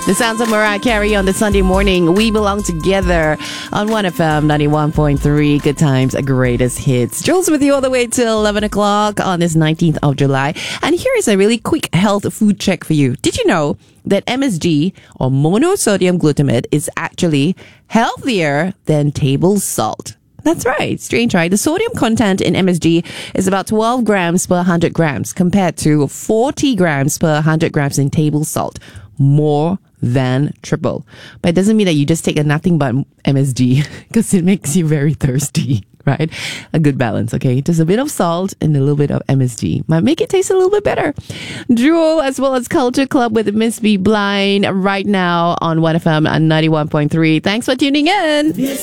The sounds of Mariah Carey on the Sunday morning. We belong together on 1FM 91.3. Good times, greatest hits. Jules with you all the way till 11 o'clock on this 19th of July. And here is a really quick health food check for you. Did you know that MSG, or monosodium glutamate, is actually healthier than table salt? That's right. Strange, right? The sodium content in MSG is about 12 grams per 100 grams compared to 40 grams per 100 grams in table salt. More than triple. But it doesn't mean that you just take a nothing but MSG because it makes you very thirsty, right? A good balance, okay? Just a bit of salt and a little bit of MSG might make it taste a little bit better. Jewel as well as Culture Club with Miss B Blind right now on 1FM 91.3. Thanks for tuning in.